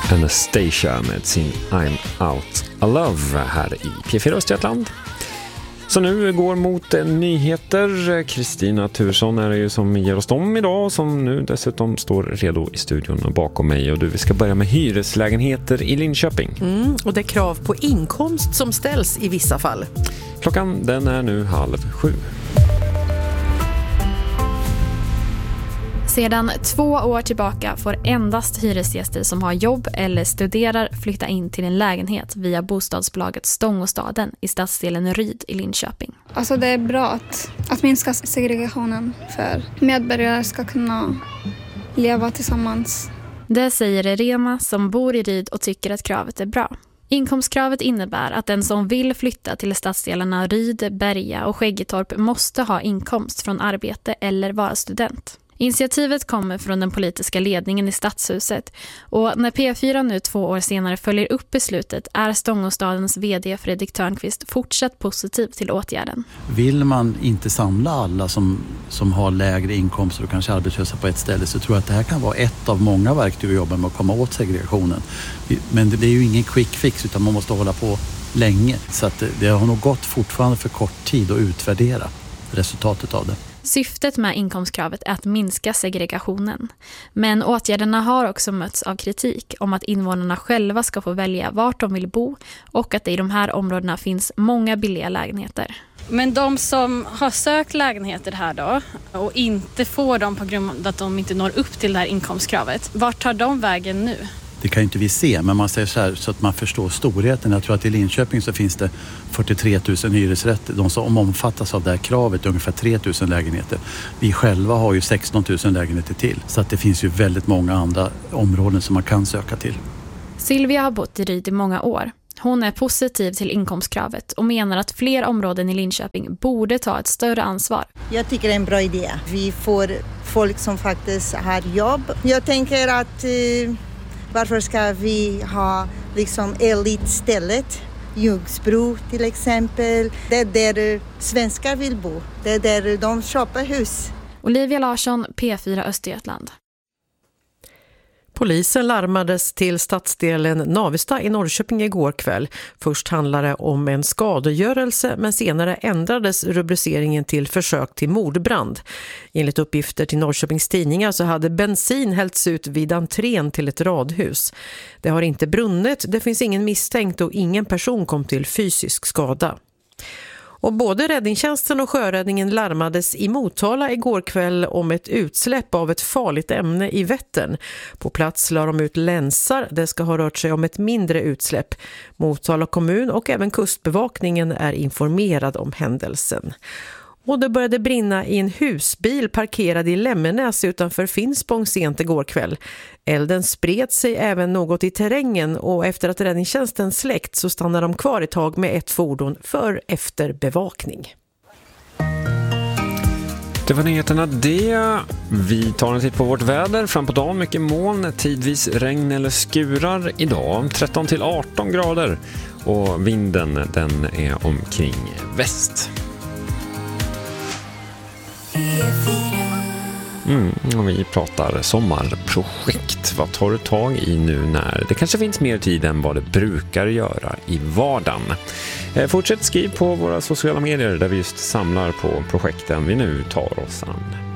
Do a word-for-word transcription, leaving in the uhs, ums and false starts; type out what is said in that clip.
Anastasia med sin I'm Out of Love här i P fyra Östergötland. Så nu går mot nyheter. Kristina Turesson är det ju som ger oss dem idag, som nu dessutom står redo i studion bakom mig. Och du, vi ska börja med hyreslägenheter i Linköping. Mm, och det är krav på inkomst som ställs i vissa fall. Klockan den är nu halv sju. Sedan två år tillbaka får endast hyresgäster som har jobb eller studerar flytta in till en lägenhet via bostadsbolaget Stångåstaden i stadsdelen Ryd i Linköping. Alltså det är bra att, att minska segregationen för medborgare ska kunna leva tillsammans. Det säger Rema som bor i Ryd och tycker att kravet är bra. Inkomstkravet innebär att den som vill flytta till stadsdelarna Ryd, Berga och Skäggetorp måste ha inkomst från arbete eller vara student. Initiativet kommer från den politiska ledningen i Stadshuset och när P fyra nu två år senare följer upp beslutet är Stångåstadens vd Fredrik Törnqvist fortsatt positiv till åtgärden. Vill man inte samla alla som, som har lägre inkomster och kanske arbetslösa på ett ställe, så tror jag att det här kan vara ett av många verktyg att jobba med att komma åt segregationen. Men det är ju ingen quick fix utan man måste hålla på länge, så att det, det har nog gått fortfarande för kort tid att utvärdera resultatet av det. Syftet med inkomstkravet är att minska segregationen. Men åtgärderna har också mötts av kritik om att invånarna själva ska få välja vart de vill bo och att det i de här områdena finns många billiga lägenheter. Men de som har sökt lägenheter här då och inte får dem på grund av att de inte når upp till det här inkomstkravet, vart tar de vägen nu? Det kan ju inte vi se, men man säger så här så att man förstår storheten. Jag tror att i Linköping så finns det fyrtiotre tusen hyresrätter. De som omfattas av det här kravet är ungefär tre tusen lägenheter. Vi själva har ju sexton tusen lägenheter till. Så att det finns ju väldigt många andra områden som man kan söka till. Silvia har bott i Ryd i många år. Hon är positiv till inkomstkravet och menar att fler områden i Linköping borde ta ett större ansvar. Jag tycker det är en bra idé. Vi får folk som faktiskt har jobb. Jag tänker att... Eh... Varför ska vi ha liksom elitstället? Ljungsbro till exempel. Det är där svenskar vill bo. Det är där de köper hus. Olivia Larsson, P fyra Östergötland. Polisen larmades till stadsdelen Navestad i Norrköping igår kväll. Först handlade det om en skadegörelse men senare ändrades rubriceringen till försök till mordbrand. Enligt uppgifter till Norrköpings tidningar så hade bensin hällts ut vid entrén till ett radhus. Det har inte brunnit, det finns ingen misstänkt och ingen person kom till fysisk skada. Och både räddningstjänsten och sjöräddningen larmades i Motala igår kväll om ett utsläpp av ett farligt ämne i Vättern. På plats la de ut länsar, det ska ha rört sig om ett mindre utsläpp. Motala kommun och även kustbevakningen är informerad om händelsen. Och det började brinna i en husbil parkerad i Lämmenäs utanför Finspång sent igår kväll. Elden spred sig även något i terrängen och efter att räddningstjänsten släckt så stannade de kvar ett tag med ett fordon för efterbevakning. Det var nyheterna det. Vi tar en titt på vårt väder. Fram på dagen mycket moln, tidvis regn eller skurar. Idag tretton till arton grader och vinden den är omkring väst. Mm, och vi pratar sommarprojekt. Vad tar du tag i nu när det kanske finns mer tid än vad det brukar göra i vardagen? Eh, fortsätt skriv på våra sociala medier där vi just samlar på projekten vi nu tar oss an.